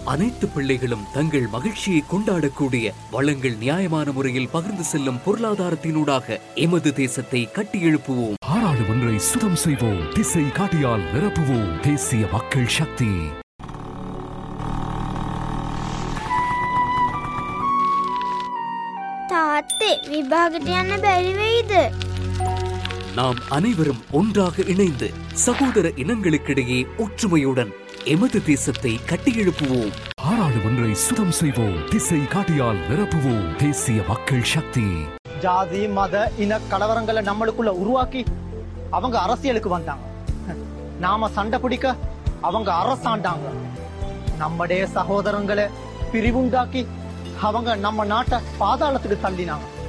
அனைத்து பிள்ளைகளும் தங்கள் மகிழ்ச்சியை கொண்டாடக்கூடிய வளங்கள் நியாயமான முறையில் பகிர்ந்து செல்லும் பொருளாதாரத்தினூடாக எமது தேசத்தை கட்டியெழுப்புவோம். பாராளுமன்றை சுத்தம் செய்வோம், திசை காட்டியால் நிரப்புவோம். தேசிய மக்கள் சக்தி. තාත්තේ විභාගට යන්න බැරි වෙයිද? நாம் அனைவரும் ஒன்றாக இணைந்து சகோதர இனங்களுக்கிடையே ஒற்றுமையுடன் எமது தேசத்தை கட்டியெழுப்புவோம். பாராளுமன்றை சுத்தம் செய்வோம், திசை காட்டியால் நிரப்புவோம். தேசிய மக்கள் சக்தி. ஜாதி மத இன கலவரங்களை நம்மளுக்குள்ள உருவாக்கி அவங்க அரசியலுக்கு வந்தாங்க. நாம சண்டை பிடிக்க அவங்க அரசாண்டாங்க. நம்முடைய சகோதரங்களை பிரிவுண்டாக்கி அவங்க நம்ம நாட்டை பாதாளத்துக்கு தள்ளினாங்க.